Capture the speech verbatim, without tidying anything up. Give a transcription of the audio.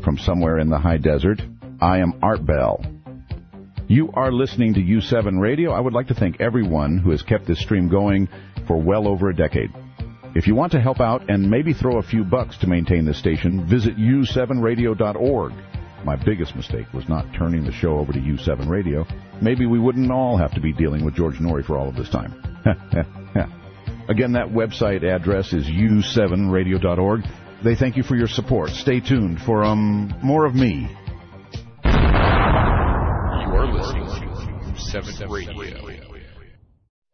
from somewhere in the high desert. I am Art Bell. You are listening to U seven Radio. I would like to thank everyone who has kept this stream going for well over a decade. If you want to help out and maybe throw a few bucks to maintain this station, visit U seven radio dot org. My biggest mistake was not turning the show over to U seven Radio. Maybe we wouldn't all have to be dealing with George Noory for all of this time. Again, that website address is U seven radio dot org. They thank you for your support. Stay tuned for um more of me. You are listening to U seven Radio.